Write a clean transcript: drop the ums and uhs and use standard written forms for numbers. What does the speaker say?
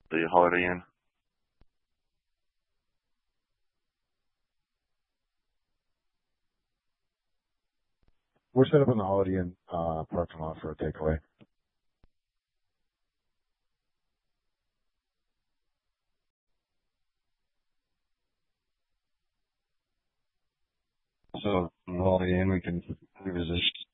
the Holiday Inn? We're set up in the Holiday Inn parking lot for a takeaway. So in the Holiday Inn, we can reposition